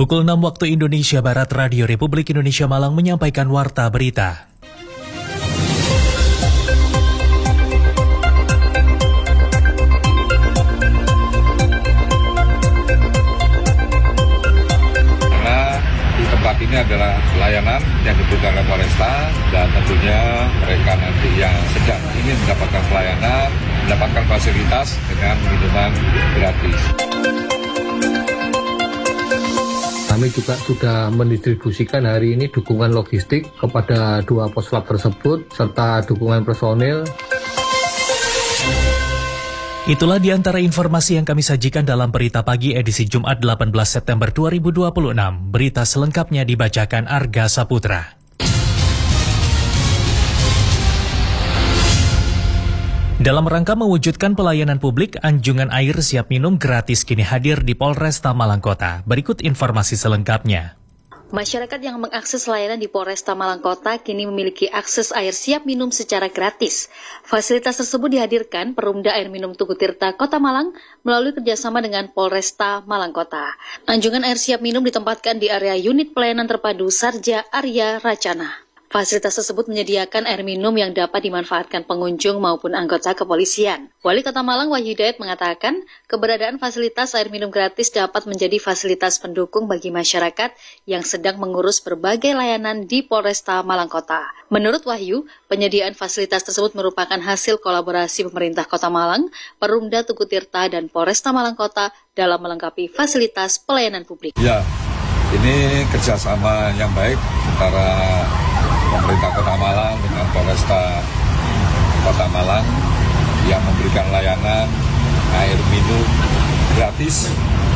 Pukul 6 waktu Indonesia Barat, Radio Republik Indonesia Malang menyampaikan Warta Berita. Karena di tempat ini adalah layanan yang diberikan oleh Polresta dan tentunya mereka nanti yang sedang ingin mendapatkan pelayanan, mendapatkan fasilitas dengan minuman gratis. Kami juga sudah mendistribusikan hari ini dukungan logistik kepada 2 poslab tersebut, serta dukungan personil. Itulah di antara informasi yang kami sajikan dalam Berita Pagi edisi Jumat 18 September 2026. Berita selengkapnya dibacakan Arga Saputra. Dalam rangka mewujudkan pelayanan publik, anjungan air siap minum gratis kini hadir di Polresta Malang Kota. Berikut informasi selengkapnya. Masyarakat yang mengakses layanan di Polresta Malang Kota kini memiliki akses air siap minum secara gratis. Fasilitas tersebut dihadirkan Perumda Air Minum Tugu Tirta Kota Malang melalui kerjasama dengan Polresta Malang Kota. Anjungan air siap minum ditempatkan di area unit pelayanan terpadu Sarja Arya Racana. Fasilitas tersebut menyediakan air minum yang dapat dimanfaatkan pengunjung maupun anggota kepolisian. Wali Kota Malang Wahyu Hidayat mengatakan, keberadaan fasilitas air minum gratis dapat menjadi fasilitas pendukung bagi masyarakat yang sedang mengurus berbagai layanan di Polresta Malang Kota. Menurut Wahyu, penyediaan fasilitas tersebut merupakan hasil kolaborasi pemerintah Kota Malang, Perumda Tugu Tirta, dan Polresta Malang Kota dalam melengkapi fasilitas pelayanan publik. Ya, ini kerjasama yang baik antara pemerintah Kota Malang dengan Polresta Kota Malang yang memberikan layanan air minum gratis,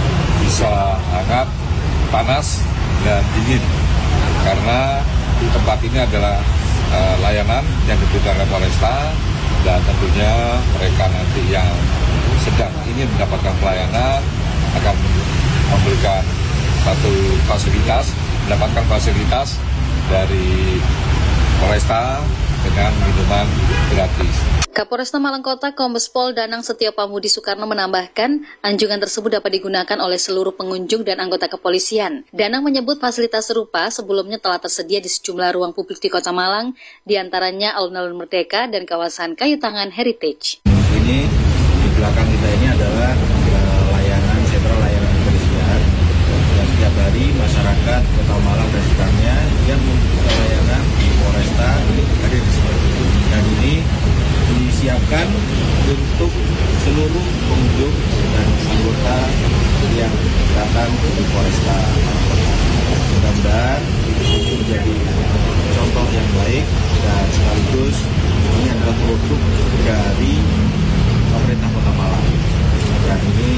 bisa hangat, panas, dan dingin. Karena di tempat ini adalah layanan yang diberikan oleh Polresta dan tentunya mereka nanti yang sedang ingin mendapatkan pelayanan akan memberikan satu fasilitas, mendapatkan fasilitas dari Polresta dengan minuman gratis. Kapolresta Malang Kota Kombes Pol Danang Setio Pamudi Soekarno menambahkan, anjungan tersebut dapat digunakan oleh seluruh pengunjung dan anggota kepolisian. Danang menyebut fasilitas serupa sebelumnya telah tersedia di sejumlah ruang publik di Kota Malang, diantaranya Alun-Alun Merdeka dan kawasan Kayu Tangan Heritage. Ini di belakang kita ini adalah layanan sentral layanan kepolisian yang setiap hari masyarakat Kota Malang dan sekitarnya yang membutuhkan layanan di Polresta ini hadir di sini. Dan ini disiapkan untuk seluruh pengunjung dan anggota yang datang di Polresta. Mudah-mudahan ini menjadi contoh yang baik dan sekaligus ini adalah produk dari pemerintah Kota Malang. Dan ini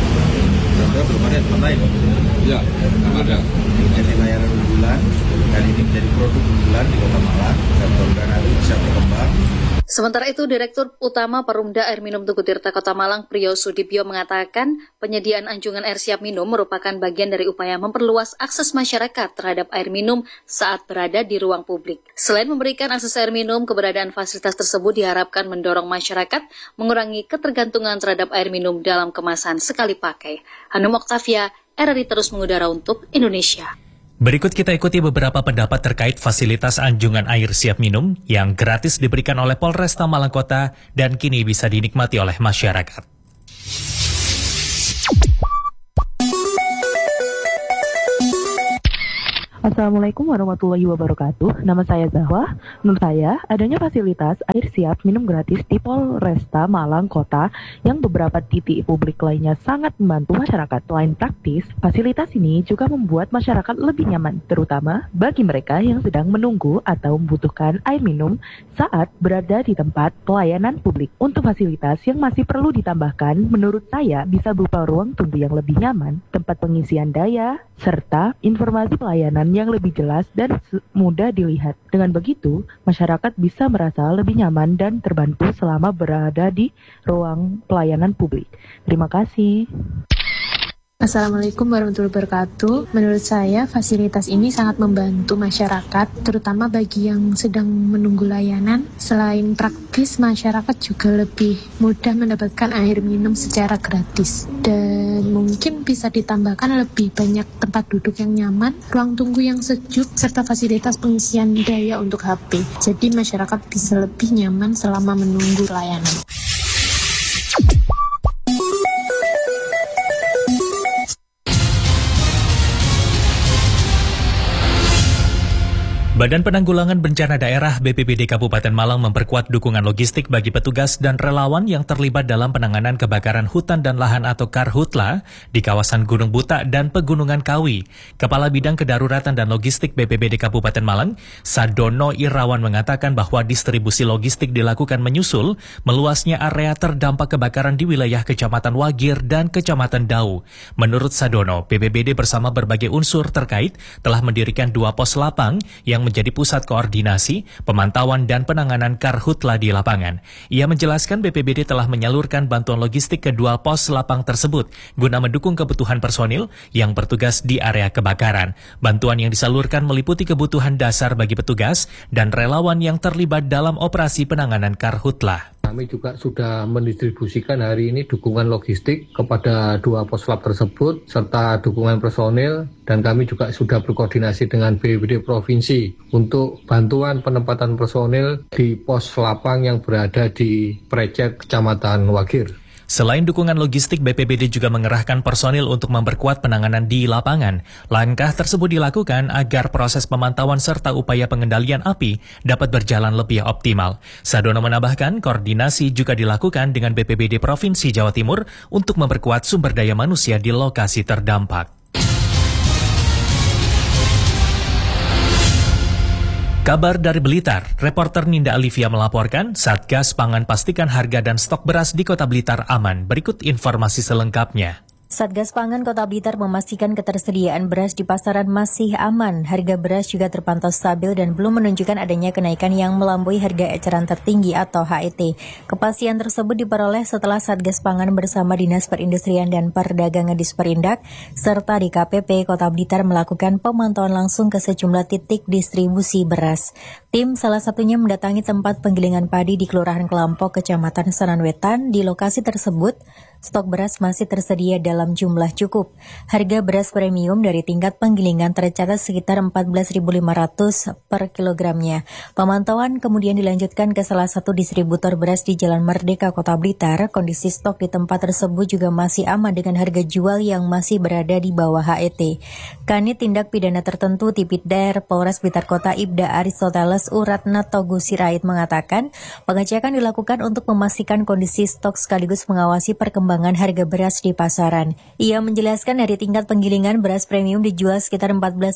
belum ada tempat lain. Ya, ada. Menjadi layanan unggulan dan ini menjadi produk unggulan di Kota Malang dan mudah-mudahan nanti bisa berkembang. Sementara itu, Direktur Utama Perumda Air Minum Tugu Tirta Kota Malang, Priyo Sudibyo mengatakan, penyediaan anjungan air siap minum merupakan bagian dari upaya memperluas akses masyarakat terhadap air minum saat berada di ruang publik. Selain memberikan akses air minum, keberadaan fasilitas tersebut diharapkan mendorong masyarakat mengurangi ketergantungan terhadap air minum dalam kemasan sekali pakai. Hanum Oktavia, RRI terus mengudara untuk Indonesia. Berikut kita ikuti beberapa pendapat terkait fasilitas anjungan air siap minum yang gratis diberikan oleh Polresta Malang Kota dan kini bisa dinikmati oleh masyarakat. Assalamualaikum warahmatullahi wabarakatuh. Nama saya Zahwa. Menurut saya, adanya fasilitas air siap minum gratis di Polresta Malang Kota yang beberapa titik publik lainnya sangat membantu masyarakat. Selain praktis, fasilitas ini juga membuat masyarakat lebih nyaman, terutama bagi mereka yang sedang menunggu atau membutuhkan air minum saat berada di tempat pelayanan publik. Untuk fasilitas yang masih perlu ditambahkan, menurut saya bisa berupa ruang tunggu yang lebih nyaman, tempat pengisian daya, serta informasi pelayanan yang lebih jelas dan mudah dilihat. Dengan begitu, masyarakat bisa merasa lebih nyaman dan terbantu selama berada di ruang pelayanan publik. Terima kasih. Assalamualaikum warahmatullahi wabarakatuh. Menurut saya, fasilitas ini sangat membantu masyarakat, terutama bagi yang sedang menunggu layanan. Selain praktis, masyarakat juga lebih mudah mendapatkan air minum secara gratis. Dan mungkin bisa ditambahkan lebih banyak tempat duduk yang nyaman, ruang tunggu yang sejuk, serta fasilitas pengisian daya untuk HP. Jadi masyarakat bisa lebih nyaman selama menunggu layanan. Badan Penanggulangan Bencana Daerah BPBD Kabupaten Malang memperkuat dukungan logistik bagi petugas dan relawan yang terlibat dalam penanganan kebakaran hutan dan lahan atau Karhutla di kawasan Gunung Buta dan Pegunungan Kawi. Kepala Bidang Kedaruratan dan Logistik BPBD Kabupaten Malang, Sadono Irawan mengatakan bahwa distribusi logistik dilakukan menyusul meluasnya area terdampak kebakaran di wilayah Kecamatan Wagir dan Kecamatan Dau. Menurut Sadono, BPBD bersama berbagai unsur terkait telah mendirikan 2 pos lapang yang menjadi pusat koordinasi, pemantauan dan penanganan Karhutla di lapangan. Ia menjelaskan BPBD telah menyalurkan bantuan logistik ke 2 pos lapang tersebut guna mendukung kebutuhan personil yang bertugas di area kebakaran. Bantuan yang disalurkan meliputi kebutuhan dasar bagi petugas dan relawan yang terlibat dalam operasi penanganan Karhutla. Kami juga sudah mendistribusikan hari ini dukungan logistik kepada 2 pos lab tersebut serta dukungan personil, dan kami juga sudah berkoordinasi dengan BPBD Provinsi untuk bantuan penempatan personil di pos lapang yang berada di Precet Kecamatan Wagir. Selain dukungan logistik, BPBD juga mengerahkan personil untuk memperkuat penanganan di lapangan. Langkah tersebut dilakukan agar proses pemantauan serta upaya pengendalian api dapat berjalan lebih optimal. Sadono menambahkan, koordinasi juga dilakukan dengan BPBD Provinsi Jawa Timur untuk memperkuat sumber daya manusia di lokasi terdampak. Kabar dari Blitar, reporter Ninda Alivia melaporkan, Satgas Pangan pastikan harga dan stok beras di Kota Blitar aman. Berikut informasi selengkapnya. Satgas Pangan Kota Blitar memastikan ketersediaan beras di pasaran masih aman. Harga beras juga terpantau stabil dan belum menunjukkan adanya kenaikan yang melampaui harga eceran tertinggi atau HET. Kepastian tersebut diperoleh setelah Satgas Pangan bersama Dinas Perindustrian dan Perdagangan Disperindak serta DKPP Kota Blitar melakukan pemantauan langsung ke sejumlah titik distribusi beras. Tim salah satunya mendatangi tempat penggilingan padi di Kelurahan Kelampok, Kecamatan Sananwetan. Di lokasi tersebut, stok beras masih tersedia dalam jumlah cukup. Harga beras premium dari tingkat penggilingan tercatat sekitar 14.500 per kilogramnya. Pemantauan kemudian dilanjutkan ke salah satu distributor beras di Jalan Merdeka, Kota Blitar. Kondisi stok di tempat tersebut juga masih aman dengan harga jual yang masih berada di bawah HET. Kanit Tindak Pidana Tertentu Tipidder Polres Blitar Kota Ibda Aristoteles Uratna Togu Sirait mengatakan, pengecekan dilakukan untuk memastikan kondisi stok sekaligus mengawasi perkembangan harga beras di pasaran. Ia menjelaskan dari tingkat penggilingan beras premium dijual sekitar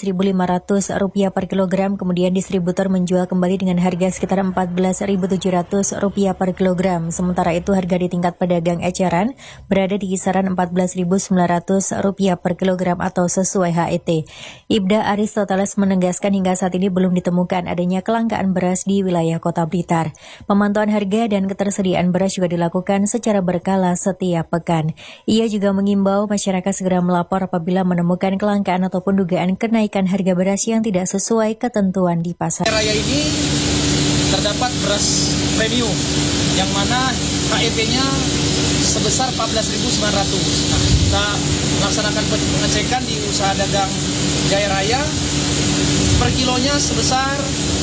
Rp14.500 per kilogram, kemudian distributor menjual kembali dengan harga sekitar Rp14.700 per kilogram. Sementara itu harga di tingkat pedagang eceran berada di kisaran Rp14.900 per kilogram atau sesuai HET. Ibda Aristoteles menegaskan hingga saat ini belum ditemukan adanya kelangkaan beras di wilayah Kota Blitar. Pemantauan harga dan ketersediaan beras juga dilakukan secara berkala setiap pekan. Ia juga mengimbau masyarakat segera melapor apabila menemukan kelangkaan ataupun dugaan kenaikan harga beras yang tidak sesuai ketentuan di pasar. Raya ini terdapat beras premium yang mana HET-nya sebesar 14.900. Nah, kita melaksanakan pengecekan di usaha dagang Jaya Raya per kilonya sebesar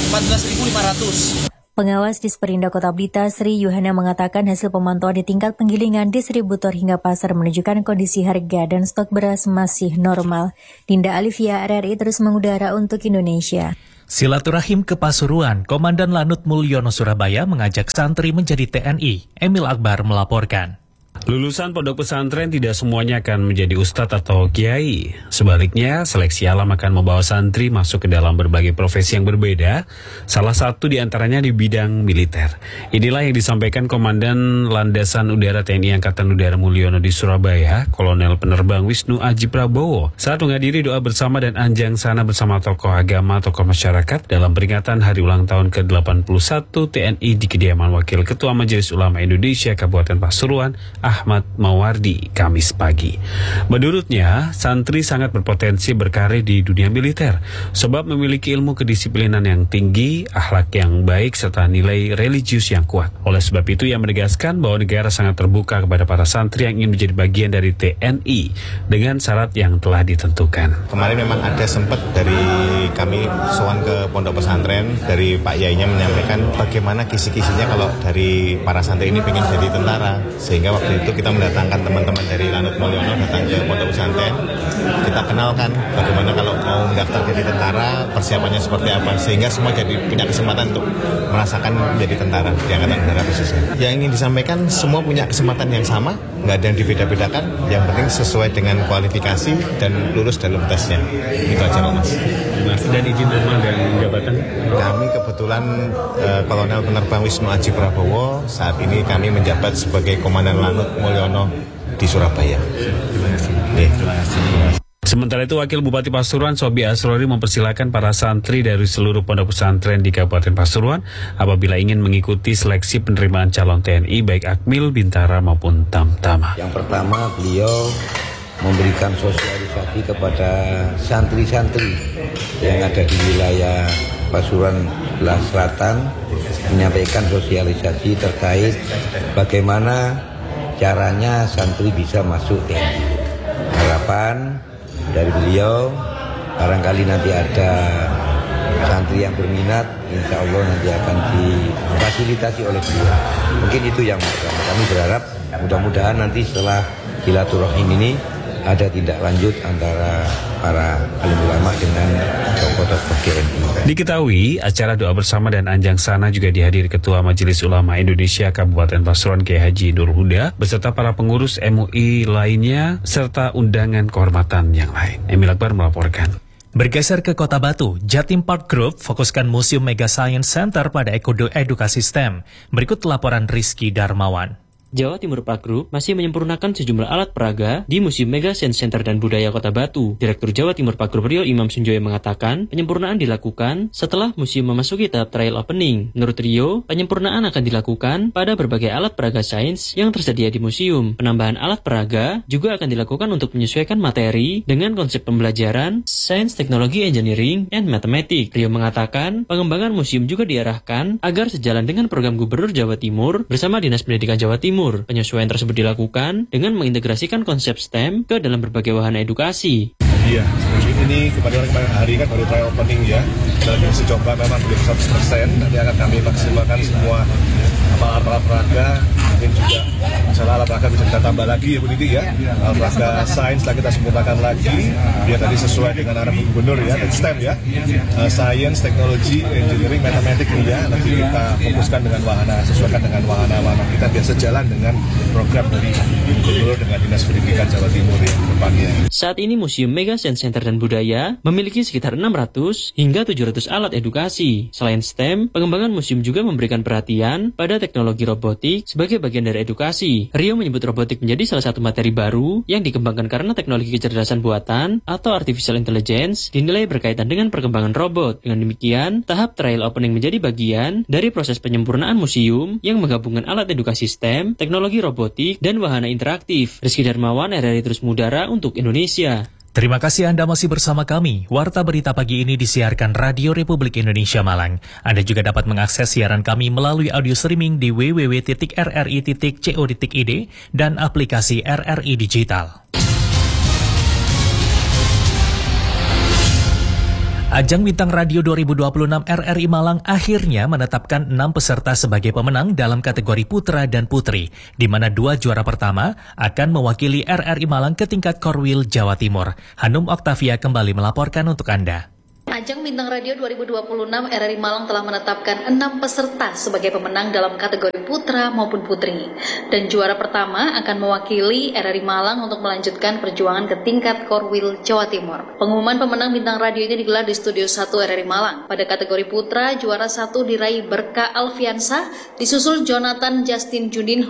14.500. Pengawas Disperindak Kota Blitar Sri Yuhana mengatakan hasil pemantauan di tingkat penggilingan, distributor hingga pasar menunjukkan kondisi harga dan stok beras masih normal. Ninda Alivia, RRI terus mengudara untuk Indonesia. Silaturahim ke Pasuruan, Komandan Lanut Mulyono Surabaya mengajak santri menjadi TNI. Emil Akbar melaporkan. Lulusan pondok pesantren tidak semuanya akan menjadi ustadz atau kiai. Sebaliknya, seleksi alam akan membawa santri masuk ke dalam berbagai profesi yang berbeda, salah satu diantaranya di bidang militer. Inilah yang disampaikan Komandan Landasan Udara TNI Angkatan Udara Mulyono di Surabaya, Kolonel Penerbang Wisnu Aji Prabowo, saat menghadiri doa bersama dan anjang sana bersama tokoh agama, tokoh masyarakat dalam peringatan Hari Ulang Tahun ke-81 TNI di kediaman Wakil Ketua Majelis Ulama Indonesia Kabupaten Pasuruan, Ahmad Mawardi, Kamis pagi. Menurutnya, santri sangat berpotensi berkarir di dunia militer, sebab memiliki ilmu kedisiplinan yang tinggi, akhlak yang baik, serta nilai religius yang kuat. Oleh sebab itu, ia menegaskan bahwa negara sangat terbuka kepada para santri yang ingin menjadi bagian dari TNI dengan syarat yang telah ditentukan. Kemarin memang ada sempat dari kami sowan ke pondok pesantren, dari Pak Yainya menyampaikan bagaimana kisi-kisinya kalau dari para santri ini ingin jadi tentara. Sehingga waktu itu kita mendatangkan teman-teman dari Lanut Mulyono datang ke pondok pesantren. Kita kenalkan bagaimana kalau mau mendaftar jadi tentara, persiapannya seperti apa. Sehingga semua jadi punya kesempatan untuk merasakan menjadi tentara di Angkatan Udara khususnya. Yang ingin disampaikan, semua punya kesempatan yang sama, nggak ada yang dibeda-bedakan. Yang penting sesuai dengan kualifikasi dan lulus dalam tesnya. Itu aja Mas. Dan izin normal dan jabatan? Kami kebetulan Kolonel Penerbang Wisnu Aji Prabowo, saat ini kami menjabat sebagai Komandan Lanut Mulyono di Surabaya. Terima kasih. Sementara itu, Wakil Bupati Pasuruan Sobi Asrori mempersilakan para santri dari seluruh pondok pesantren di Kabupaten Pasuruan apabila ingin mengikuti seleksi penerimaan calon TNI baik Akmil, Bintara maupun Tamtama. Yang pertama, beliau memberikan sosialisasi kepada santri-santri yang ada di wilayah Pasuruan sebelah selatan, menyampaikan sosialisasi terkait bagaimana caranya santri bisa masuk TNI. Harapan dari beliau, barangkali nanti ada santri yang berminat, insya Allah nanti akan difasilitasi oleh beliau. Mungkin itu yang pertama. Kami berharap mudah-mudahan nanti setelah silaturahim ini ada tindak lanjut antara para alim ulama dengan tokoh-tokoh TNI. Diketahui, acara doa bersama dan anjang sana juga dihadiri Ketua Majelis Ulama Indonesia Kabupaten Pasuruan Kiai Haji Nurul Huda beserta para pengurus MUI lainnya serta undangan kehormatan yang lain. Emil Akbar melaporkan. Bergeser ke Kota Batu, Jatim Park Group fokuskan Museum Mega Science Center pada edukasi STEM. Berikut laporan Rizky Darmawan. Jawa Timur Park Group masih menyempurnakan sejumlah alat peraga di Museum Mega Science Center dan Budaya Kota Batu. Direktur Jawa Timur Park Group Rio Imam Sunjoyo mengatakan penyempurnaan dilakukan setelah museum memasuki tahap trial opening. Menurut Rio, penyempurnaan akan dilakukan pada berbagai alat peraga sains yang tersedia di museum. Penambahan alat peraga juga akan dilakukan untuk menyesuaikan materi dengan konsep pembelajaran Sains, Teknologi, Engineering, and Mathematics. Rio mengatakan pengembangan museum juga diarahkan agar sejalan dengan program Gubernur Jawa Timur bersama Dinas Pendidikan Jawa Timur. Penyesuaian tersebut dilakukan dengan mengintegrasikan konsep STEM ke dalam berbagai wahana edukasi. Iya, ini kemarin hari kan baru trial opening ya. Kita lagi masih coba, memang belum 100%. Nanti akan kami maksimalkan semua alat peraga. Mungkin juga masalah alat peraga bisa kita tambah lagi ya Bu Didi ya. Alat peraga sains lah kita sempurnakan lagi. Biar tadi sesuai dengan arah gubernur ya, STEM ya. Science, Teknologi, Engineering, Mathematics ini ya. Nanti kita fokuskan dengan wahana, sesuaikan dengan wahana-wahana kita biar sejalan dengan program dari gubernur dengan Dinas Pendidikan Jawa Timur ya depannya. Saat ini Museum Mega Science Center dan Budaya memiliki sekitar 600 hingga 700 alat edukasi. Selain STEM, pengembangan museum juga memberikan perhatian pada teknologi robotik sebagai bagian dari edukasi. Rio menyebut robotik menjadi salah satu materi baru yang dikembangkan karena teknologi kecerdasan buatan atau artificial intelligence dinilai berkaitan dengan perkembangan robot. Dengan demikian, tahap trial opening menjadi bagian dari proses penyempurnaan museum yang menggabungkan alat edukasi STEM, teknologi robotik, dan wahana interaktif. Rizky Darmawan, RRI Terus Mudara untuk Indonesia. Terima kasih Anda masih bersama kami. Warta Berita Pagi ini disiarkan Radio Republik Indonesia Malang. Anda juga dapat mengakses siaran kami melalui audio streaming di www.rri.co.id dan aplikasi RRI Digital. Ajang Bintang Radio 2026 RRI Malang akhirnya menetapkan 6 peserta sebagai pemenang dalam kategori putra dan putri, di mana 2 juara pertama akan mewakili RRI Malang ke tingkat Korwil, Jawa Timur. Hanum Oktavia kembali melaporkan untuk Anda. Ajang Bintang Radio 2026 RRI Malang telah menetapkan 6 peserta sebagai pemenang dalam kategori putra maupun putri. Dan juara pertama akan mewakili RRI Malang untuk melanjutkan perjuangan ke tingkat Korwil, Jawa Timur. Pengumuman pemenang Bintang Radio ini digelar di Studio 1 RRI Malang. Pada kategori putra, juara 1 diraih Berkah Alfiansa, disusul Jonathan Justin Jundinho.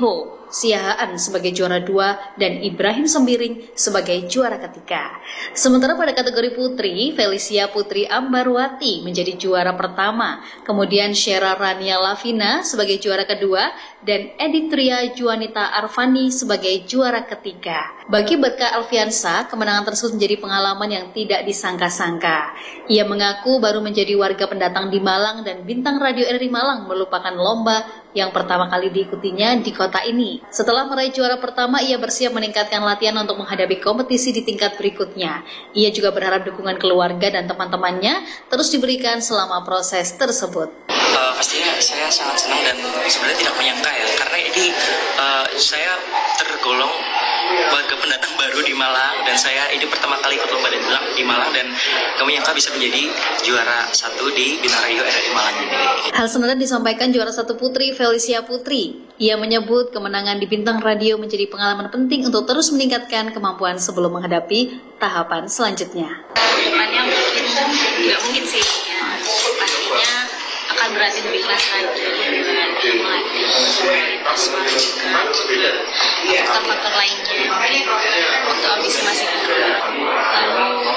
Siahaan sebagai juara 2, dan Ibrahim Sembiring sebagai juara ketiga. Sementara pada kategori putri, Felicia Putri Ambarwati menjadi juara pertama, kemudian Sheila Rania Lavina sebagai juara kedua, dan Editria Juanita Arfani sebagai juara ketiga. Bagi Berkah Alfiansa, kemenangan tersebut menjadi pengalaman yang tidak disangka-sangka. Ia mengaku baru menjadi warga pendatang di Malang dan bintang radio RRI Malang melupakan lomba yang pertama kali diikutinya di kota ini. Setelah meraih juara pertama, ia bersiap meningkatkan latihan untuk menghadapi kompetisi di tingkat berikutnya. Ia juga berharap dukungan keluarga dan teman-temannya terus diberikan selama proses tersebut. Pastinya saya sangat senang dan sebenarnya tidak menyangka ya, karena ini saya tergolong warga pendatang baru di Malang dan saya ini pertama kali ikut lomba di Malang dan gak menyangka bisa menjadi juara 1 di Bintang Radio RRI Malang ini. Hal senada disampaikan juara 1 putri Felicia Putri. Ia menyebut kemenangan di Bintang Radio menjadi pengalaman penting untuk terus meningkatkan kemampuan sebelum menghadapi tahapan selanjutnya. Depannya nggak mungkin sih, ya. Pastinya akan berlatih lebih keras lagi, melatih kualitas suara juga, faktor-faktor lainnya. Waktu audisi masih kurang. Lalu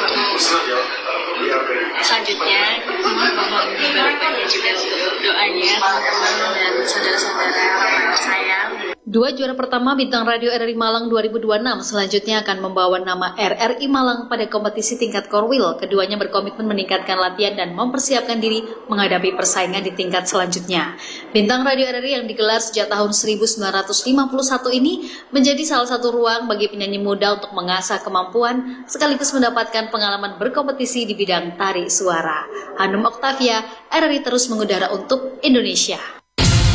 selanjutnya mohon dibantu juga untuk doanya teman-teman dan saudara-saudara saya. Dua juara pertama Bintang Radio RRI Malang 2026 selanjutnya akan membawa nama RRI Malang pada kompetisi tingkat Korwil. Keduanya berkomitmen meningkatkan latihan dan mempersiapkan diri menghadapi persaingan di tingkat selanjutnya. Bintang Radio RRI yang digelar sejak tahun 1951 ini menjadi salah satu ruang bagi penyanyi muda untuk mengasah kemampuan sekaligus mendapatkan pengalaman berkompetisi di bidang tarik suara. Hanum Oktavia, RRI terus mengudara untuk Indonesia.